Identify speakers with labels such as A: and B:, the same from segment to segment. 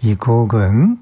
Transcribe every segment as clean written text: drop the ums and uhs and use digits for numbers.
A: 이 곡은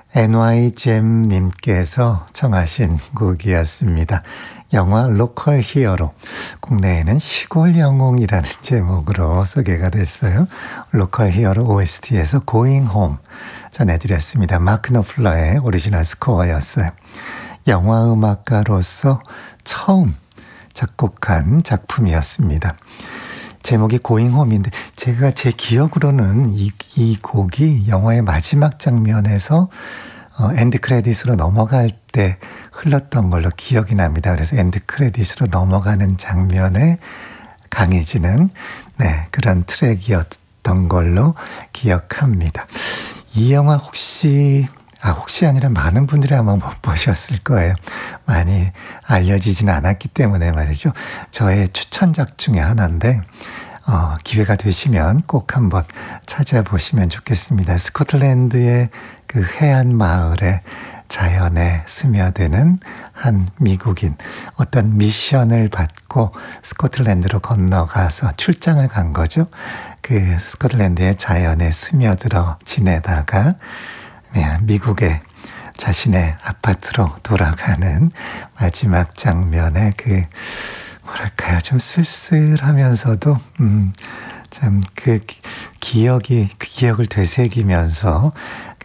A: NY잼님께서 청하신 곡이었습니다. 영화 로컬 히어로, 국내에는 시골 영웅이라는 제목으로 소개가 됐어요. 로컬 히어로 OST에서 Going Home 전해드렸습니다. 마크 노플러의 오리지널 스코어였어요. 영화 음악가로서 처음 작곡한 작품이었습니다. 제목이 Going Home인데 제가 제 기억으로는 이 곡이 영화의 마지막 장면에서 엔드 크레딧으로 넘어갈 때 흘렀던 걸로 기억이 납니다. 그래서 엔드 크레딧으로 넘어가는 장면에 강해지는 그런 트랙이었던 걸로 기억합니다. 이 영화 혹시 아니라 많은 분들이 아마 못 보셨을 거예요. 많이 알려지진 않았기 때문에 말이죠. 저의 추천작 중에 하나인데 기회가 되시면 꼭 한번 찾아보시면 좋겠습니다. 스코틀랜드의 그 해안 마을에 자연에 스며드는 한 미국인, 어떤 미션을 받고 스코틀랜드로 건너가서 출장을 간 거죠. 그 스코틀랜드의 자연에 스며들어 지내다가 미국의 자신의 아파트로 돌아가는 마지막 장면에 뭐랄까요, 좀 쓸쓸하면서도 참 그 기억을 되새기면서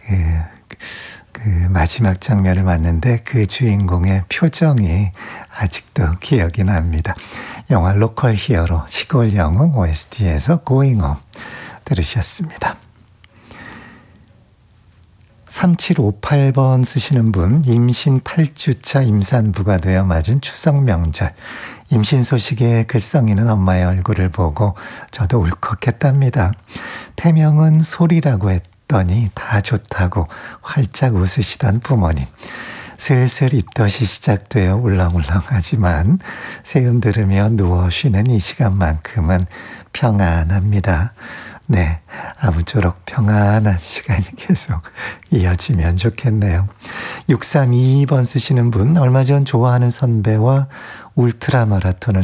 A: 그 마지막 장면을 봤는데 그 주인공의 표정이 아직도 기억이 납니다. 영화 로컬 히어로 시골 영웅 OST에서 Going Home 들으셨습니다. 3758번 쓰시는 분, 임신 8주차 임산부가 되어 맞은 추석 명절. 임신 소식에 글썽이는 엄마의 얼굴을 보고 저도 울컥했답니다. 태명은 소리라고 했더니 다 좋다고 활짝 웃으시던 부모님. 슬슬 입덧이 시작되어 울렁울렁하지만 새음 들으며 누워 쉬는 이 시간만큼은 평안합니다. 아무쪼록 평안한 시간이 계속 이어지면 좋겠네요. 6322번 쓰시는 분, 얼마 전 좋아하는 선배와 울트라 마라톤을